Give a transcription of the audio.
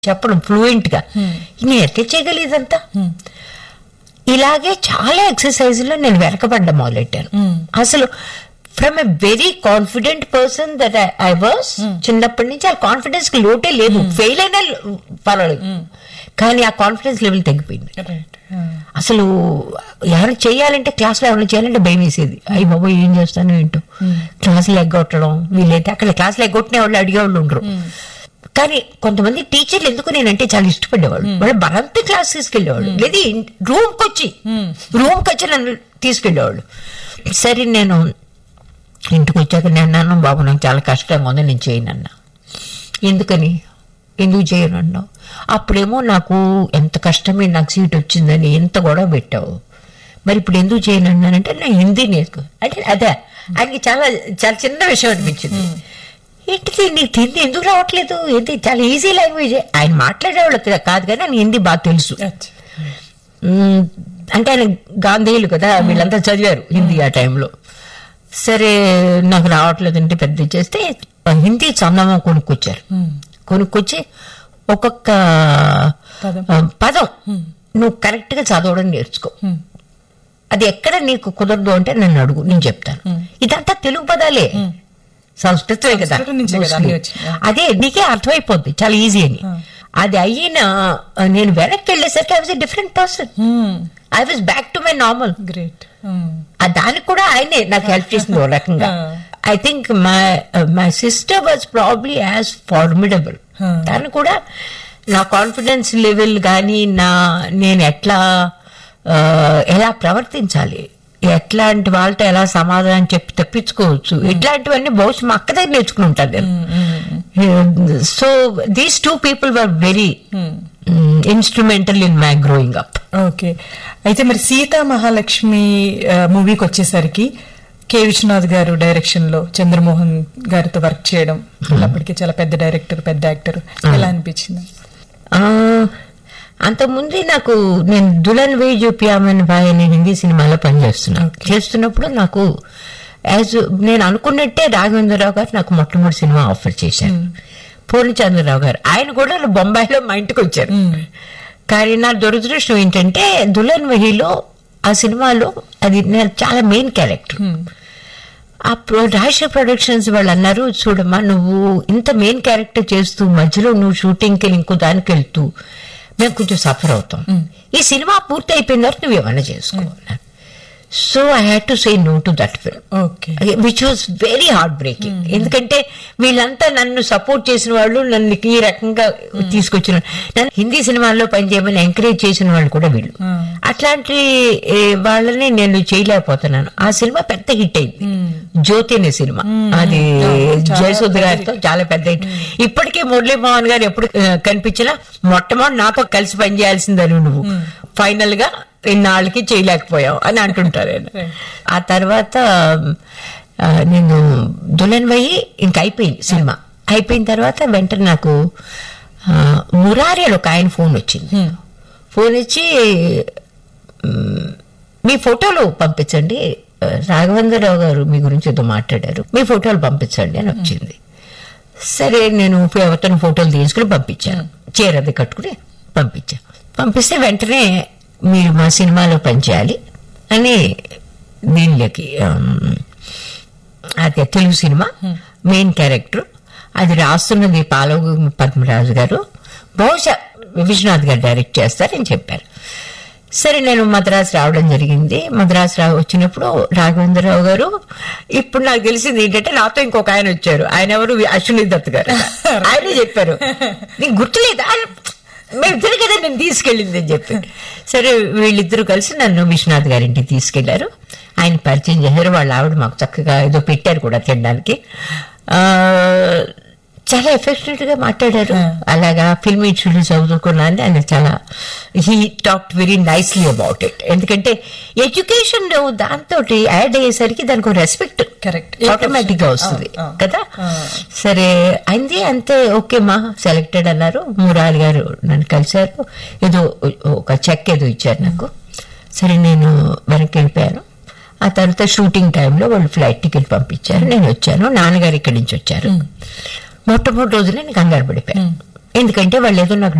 చెప్పడం ఫ్లూయెంట్ గా. నేను ఎట్లా చేయగలిగేదంతా. ఇలాగే చాలా ఎక్సర్సైజ్ లో నేను వెనకబడ్డం మొదలెట్టాను. అసలు from a very confident person that I was, చిన్నప్పటి నుంచి ఆ కాన్ఫిడెన్స్ కి లోటే లేదు. ఫెయిల్ అయినా పర్వాలేదు, కానీ ఆ కాన్ఫిడెన్స్ లెవెల్ తగ్గిపోయింది. అసలు ఎవరు చేయాలంటే, క్లాస్లో ఎవరైనా చేయాలంటే భయం వేసేది. అయ్యి బాబోయ్ ఏం చేస్తాను ఏంటో, క్లాసులు ఎగ్గొట్టడం. వీళ్ళైతే అక్కడ క్లాసులు ఎగ్గొట్టిన వాళ్ళు అడిగేవాళ్ళు ఉండరు. కానీ కొంతమంది టీచర్లు ఎందుకు నేనంటే చాలా ఇష్టపడేవాళ్ళు. వాళ్ళు బలంత క్లాస్ తీసుకెళ్లేవాళ్ళు, లేదా రూమ్కి వచ్చి నన్ను తీసుకెళ్లేవాళ్ళు. సరే నేను ఇంటికి వచ్చాక నేను అన్నాను, బాబు నాకు చాలా కష్టంగా ఉంది, నేను చేయనన్నా. ఎందుకు చేయను అన్నావు? అప్పుడేమో నాకు ఎంత కష్టమే నాకు సీట్ వచ్చిందని ఎంత గొడవ పెట్టావు, మరి ఇప్పుడు ఎందుకు చేయను అన్నానంటే నేను హిందీ నేర్చుకో అంటే అదే ఆయనకి చాలా చాలా చిన్న విషయం అనిపించింది. ఏంటిది నీకు హిందీ ఎందుకు రావట్లేదు, ఏంటి చాలా ఈజీ లాంగ్వేజ్. ఆయన మాట్లాడేవాళ్ళు కాదు కానీ ఆయన హిందీ బాగా తెలుసు. అంటే ఆయన గాంధీయులు కదా, వీళ్ళంతా చదివారు హిందీ ఆ టైంలో. సరే నాకు రావట్లేదు అంటే పెద్ద చేస్తే హిందీ చందమా కొనుక్కొచ్చి ఒక్కొక్క పదం నువ్వు కరెక్ట్ గా చదవడం నేర్చుకో. అది ఎక్కడ నీకు కుదరదు అంటే నన్ను అడుగు, నేను చెప్తాను. ఇదంతా తెలుగు పదాలే, సంస్కృతమే కదా, అదే నీకే అర్థమైపోద్ది చాలా ఈజీ అని. అది అయినా నేను వెనక్కి వెళ్ళేసరికి I was a different person. I was back to my normal. Great. దానికి కూడా ఆయనే నాకు హెల్ప్ చేసింది ఓ రకంగా. I think my sister was probably as formidable. తను కూడా నా కాన్ఫిడెన్స్ లెవెల్ కానీ, నేను ఎలా ప్రవర్తించాలి, ఎట్లాంటి వాళ్ళతో ఎలా సమాధానం చెప్పి తప్పించుకోవచ్చు, ఇట్లాంటివన్నీ బహుశా మా అక్క దగ్గర నేర్చుకుని ఉంటాను నేను. So these two people were very instrumental in my growing up. Okay, అయితే మరి సీతా మహాలక్ష్మి మూవీకి వచ్చేసరికి కె విశ్వనాథ్ గారు డైరెక్షన్ లో చంద్రమోహన్ గారితో వర్క్ చేయడం, అప్పటికే చాలా పెద్ద డైరెక్టర్, పెద్ద యాక్టర్, ఎలా అనిపించింది? అంతకుముందే నేను దుల్హన్ వై జో ప్యార్ భాయ్ అనే హిందీ సినిమాలో చేస్తున్నప్పుడు నాకు నేను అనుకున్నట్టే రాఘవేంద్రరావు గారు నాకు మొట్టమొదటి సినిమా ఆఫర్ చేశారు. పూర్ణచంద్రరావు గారు, ఆయన కూడా బొంబాయిలో మా ఇంటికి వచ్చారు. కానీ నా దురదృష్టం ఏంటంటే దుల్హన్ వహీలో ఆ సినిమాలో అది నేను చాలా మెయిన్ క్యారెక్టర్. ఆ రాజేశ్వర ప్రొడక్షన్స్ వాళ్ళు అన్నారు, చూడమ్మా నువ్వు ఇంత మెయిన్ క్యారెక్టర్ చేస్తూ మధ్యలో నువ్వు షూటింగ్కి ఇంకో దానికి వెళ్తూ మేము కొంచెం సఫర్ అవుతాం, ఈ సినిమా పూర్తి అయిపోయిన తర్వాత నువ్వు ఏమైనా చేసుకో. So I had to say no to that film, which was very heart breaking. ఎందుకంటే వీళ్ళంతా నన్ను సపోర్ట్ చేసిన వాళ్ళు, నన్ను ఈ రకంగా తీసుకొచ్చిన, నన్ను హిందీ సినిమాల్లో పనిచేయమని ఎంకరేజ్ చేసిన వాళ్ళు కూడా వీళ్ళు. అట్లాంటి వాళ్ళని నేను చేయలేకపోతున్నాను. ఆ సినిమా పెద్ద హిట్ అయింది, జ్యోతి అనే సినిమా. అది జయసుధ గారితో చాలా పెద్ద హిట్. ఇప్పటికే మురళీమోహన్ గారు ఎప్పుడు కనిపించినా మొట్టమొదటి నాతో కలిసి పనిచేయాల్సిందని నువ్వు ఫైనల్ గా ఇన్నాళ్ళకి చేయలేకపోయావు అని అంటుంటారు. ఆ తర్వాత నేను దుల్హన్ వై ఇంక అయిపోయింది సినిమా. అయిపోయిన తర్వాత వెంటనే నాకు మురారి అని ఒక ఆయన ఫోన్ వచ్చింది. ఫోన్ ఇచ్చి మీ ఫోటోలు పంపించండి, రాఘవేంద్రరావు గారు మీ గురించి ఏదో మాట్లాడారు, మీ ఫోటోలు పంపించండి అని వచ్చింది. సరే నేను అతని ఫోటోలు తీసుకుని పంపించాను, చీరది కట్టుకుని పంపించాను. పంపిస్తే వెంటనే మీరు మా సినిమాలో పనిచేయాలి అని దీనిలోకి, అదే తెలుగు సినిమా మెయిన్ క్యారెక్టర్, అది రాస్తున్నది పాలవ పద్మరాజు గారు, బహుశా విశ్వనాథ్ గారు డైరెక్ట్ చేస్తారని చెప్పారు. సరే నేను మద్రాసు రావడం జరిగింది. మద్రాసు వచ్చినప్పుడు రాఘవేంద్రరావు గారు, ఇప్పుడు నాకు తెలిసింది ఏంటంటే నాతో ఇంకొక ఆయన వచ్చారు. ఆయన ఎవరు? అశ్విని దత్ గారు. ఆయనే చెప్పారు, నీకు గుర్తులేదా, మేమిద్దరు కదా నేను తీసుకెళ్ళింది అని చెప్పి. సరే వీళ్ళిద్దరూ కలిసి నన్ను విశ్వనాథ్ గారింటికి తీసుకెళ్లారు. ఆయన పరిచయం చేశారు. వాళ్ళ ఆవిడ మాకు చక్కగా ఏదో పెట్టారు కూడా తినడానికి. చాలా ఎఫెక్షనేట్ గా మాట్లాడారు. అలాగా ఫిల్మ్ ఇన్స్టిట్యూట్ చదువుకున్నాను. ఆయన చాలా he talked very nicely about it. ఎందుకంటే ఎడ్యుకేషన్ దాంతో యాడ్ అయ్యేసరికి దానికి రెస్పెక్ట్ కరెక్ట్ ఆటోమేటిక్ గా వస్తుంది కదా. సరే అయింది, అంతే, ఓకే మా సెలెక్టెడ్ అన్నారు. మురారి గారు నన్ను కలిశారు, ఏదో ఒక చెక్ ఏదో ఇచ్చారు నాకు. సరే నేను వెనక్కి వెళ్ళిపోయాను. ఆ తర్వాత షూటింగ్ టైంలో వాళ్ళు ఫ్లైట్ టికెట్ పంపించారు, నేను వచ్చాను. నాన్నగారు ఇక్కడి నుంచి వచ్చారు. మొట్టమొదటి రోజునే నేను కంగారు పడిపోయాను. ఎందుకంటే వాళ్ళు ఏదో నాకు